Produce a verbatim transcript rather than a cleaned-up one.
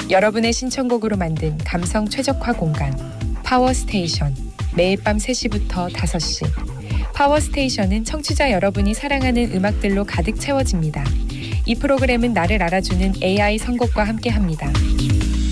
여러분의 신청곡으로 만든 감성 최적화 공간 파워스테이션, 매일 밤 세 시부터 다섯 시. 파워스테이션은 청취자 여러분이 사랑하는 음악들로 가득 채워집니다. 이 프로그램은 나를 알아주는 에이아이 선곡과 함께합니다.